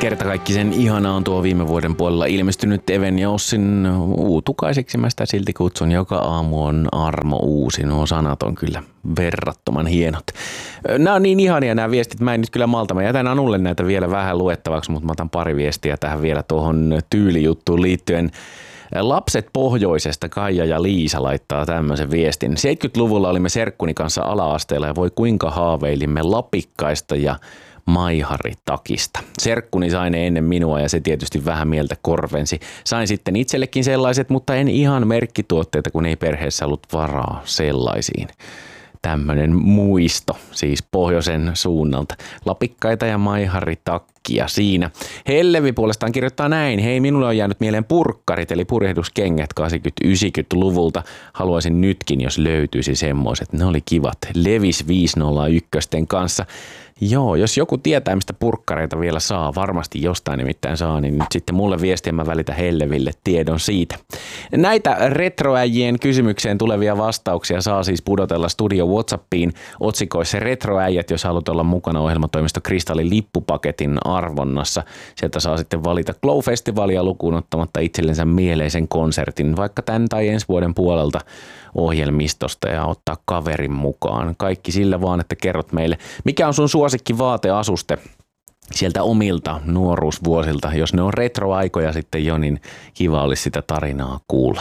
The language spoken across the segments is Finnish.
Kertakaikkisen ihanaa on tuo viime vuoden puolella ilmestynyt Even Joussin uutukaiseksi. Mä sitä silti kutsun. Joka aamu on armo uusi. Nuo sanat on kyllä verrattoman hienot. Nämä on niin ihania nämä viestit. Mä en nyt kyllä malta. Mä jätän Anulle näitä vielä vähän luettavaksi, mutta mä otan pari viestiä tähän vielä tuohon tyylijuttuun liittyen. Lapset pohjoisesta, Kaija ja Liisa laittaa tämmöisen viestin. 70-luvulla olimme serkkuni kanssa ala-asteella ja voi kuinka haaveilimme lapikkaista ja maiharitakista. Serkkuni sai ne ennen minua ja se tietysti vähän mieltä korvensi. Sain sitten itsellekin sellaiset, mutta en ihan merkkituotteita, kun ei perheessä ollut varaa sellaisiin. Tämmöinen muisto siis pohjoisen suunnalta. Lapikkaita ja maiharitakkia siinä. Hellevi puolestaan kirjoittaa näin. Hei, minulle on jäänyt mieleen purkkarit eli purjehduskengät 80-90-luvulta. Haluaisin nytkin, jos löytyisi semmoiset. Ne oli kivat. Levis 501 kanssa. Joo, jos joku tietää, mistä purkkareita vielä saa, varmasti jostain nimittäin saa, niin nyt sitten mulle viestiä mä välitän Helleville tiedon siitä. Näitä retroäjien kysymykseen tulevia vastauksia saa siis pudotella Studio WhatsAppiin otsikoissa retroäijät, jos haluat olla mukana ohjelmatoimisto Kristallin lippupaketin arvonnassa. Sieltä saa sitten valita Glow-festivaalia lukuun ottamatta itsellensä mieleisen konsertin, vaikka tämän tai ensi vuoden puolelta ohjelmistosta ja ottaa kaverin mukaan. Kaikki sillä vaan, että kerrot meille, mikä on sun suosikki vaateasuste sieltä omilta nuoruusvuosilta. Jos ne on retroaikoja sitten jo, niin kiva olisi sitä tarinaa kuulla.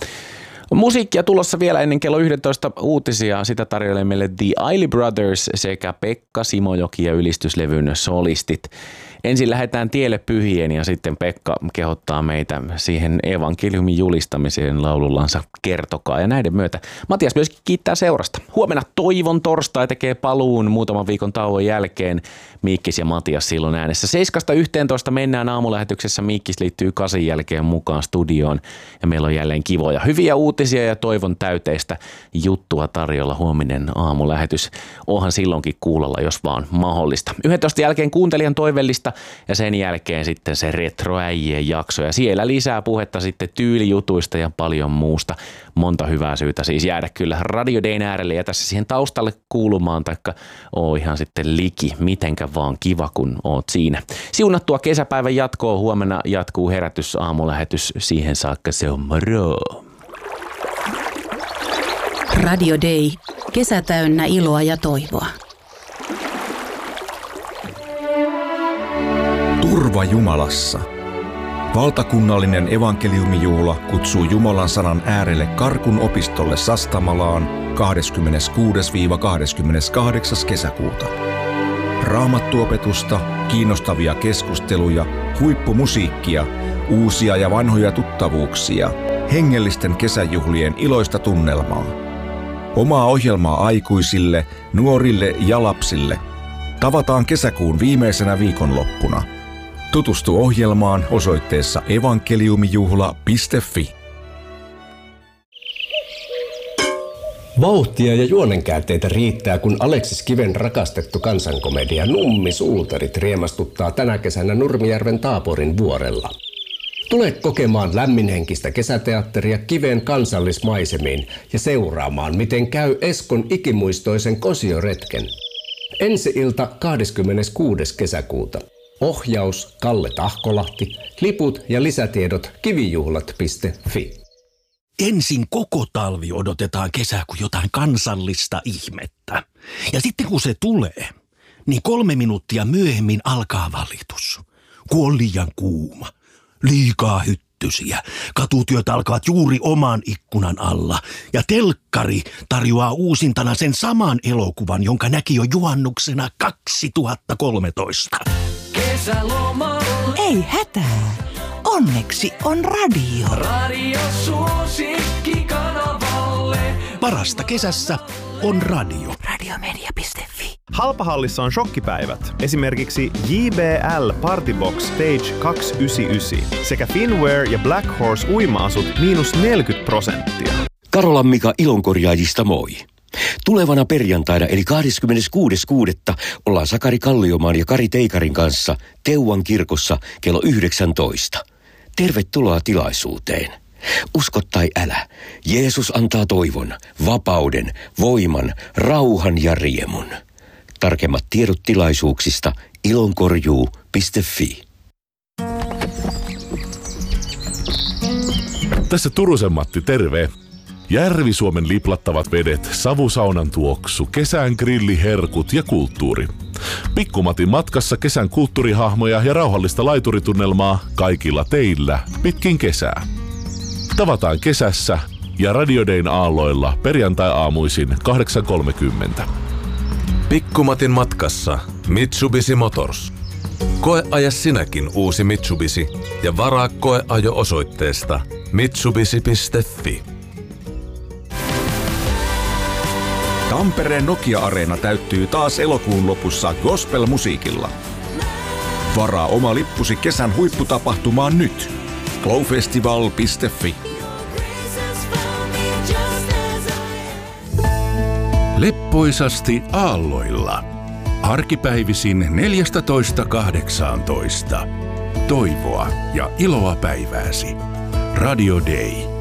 Musiikkia tulossa vielä ennen kello 11 uutisia. Sitä tarjoilee meille The Ailey Brothers sekä Pekka Simojoki ja ylistyslevyn solistit. Ensin lähdetään tielle pyhien ja sitten Pekka kehottaa meitä siihen evankeliumin julistamiseen laulullansa Kertokaa. Ja näiden myötä Matias myöskin kiittää seurasta. Huomenna Toivon torstai tekee paluun muutaman viikon tauon jälkeen. Miikkis ja Matias silloin äänessä. 7-11 mennään aamulähetyksessä. Miikkis liittyy 8 jälkeen mukaan studioon. Ja meillä on jälleen kivoja, hyviä uutisia ja toivon täyteistä juttua tarjolla huominen aamulähetys. Onhan silloinkin kuulolla, jos vaan mahdollista. 11 jälkeen kuuntelijan toivellista ja sen jälkeen sitten se retroäijien jakso. Ja siellä lisää puhetta sitten tyylijutuista ja paljon muusta. Monta hyvää syytä siis jäädä kyllä Radio Dayn äärelle ja tässä siihen taustalle kuulumaan, taikka oo ihan sitten liki, mitenkä vaan kiva kun oot siinä. Siunattua kesäpäivän jatkoa, huomenna jatkuu herätys aamulähetys, siihen saakka se on moro. Radio Day, kesä täynnä iloa ja toivoa. Turva Jumalassa. Valtakunnallinen evankeliumijuhla kutsuu Jumalan sanan äärelle Karkun opistolle Sastamalaan 26-28. kesäkuuta. Raamattuopetusta, kiinnostavia keskusteluja, huippumusiikkia, uusia ja vanhoja tuttavuuksia, hengellisten kesäjuhlien iloista tunnelmaa. Omaa ohjelmaa aikuisille, nuorille ja lapsille. Tavataan kesäkuun viimeisenä viikonloppuna. Tutustu ohjelmaan osoitteessa evankeliumijuhla.fi. Vauhtia ja juonenkäänteitä riittää, kun Aleksis Kiven rakastettu kansankomedia Nummi-suutarit riemastuttaa tänä kesänä Nurmijärven Taaporin vuorella. Tule kokemaan lämminhenkistä kesäteatteria Kiven kansallismaisemiin ja seuraamaan, miten käy Eskon ikimuistoisen kosioretken. Ensi-ilta 26. kesäkuuta. Ohjaus Kalle Tahkolahti, liput ja lisätiedot kivijuhlat.fi. Ensin koko talvi odotetaan kesää kuin jotain kansallista ihmettä. Ja sitten kun se tulee, niin 3 minuuttia myöhemmin alkaa valitus. Kun on liian kuuma, liikaa hyttysiä, katutyöt alkavat juuri oman ikkunan alla. Ja telkkari tarjoaa uusintana sen saman elokuvan, jonka näki jo juhannuksena 2013. Ei hätää. Onneksi on radio. Radio suosikkikanavalle. Parasta kesässä on radio. Radiomedia.fi. Halpahallissa on shokkipäivät. Esimerkiksi JBL Partybox Stage 299 sekä Finwear ja Black Horse uima-asut -40%. Karolan Mika Ilonkorjaajista moi. Tulevana perjantaina eli 26.6. ollaan Sakari Kalliomaan ja Kari Teikarin kanssa Teuvan kirkossa kello 19. Tervetuloa tilaisuuteen. Usko tai älä, Jeesus antaa toivon, vapauden, voiman, rauhan ja riemun. Tarkemmat tiedot tilaisuuksista ilonkorjuu.fi. Tässä Turusen Matti, terve! Järvi-Suomen liplattavat vedet, savusaunan tuoksu, kesän grilliherkut ja kulttuuri. Pikkumatin matkassa kesän kulttuurihahmoja ja rauhallista laituritunnelmaa kaikilla teillä pitkin kesää. Tavataan kesässä ja Radio Dayn aalloilla perjantai-aamuisin 8.30. Pikkumatin matkassa Mitsubishi Motors. Koeaja sinäkin uusi Mitsubishi ja varaa koeajo osoitteesta mitsubishi.fi. Tampereen Nokia-areena täyttyy taas elokuun lopussa gospel-musiikilla. Varaa oma lippusi kesän huipputapahtumaan nyt. glowfestival.fi. Leppoisasti aalloilla. Arkipäivisin 14.18. Toivoa ja iloa päivääsi. Radio Day.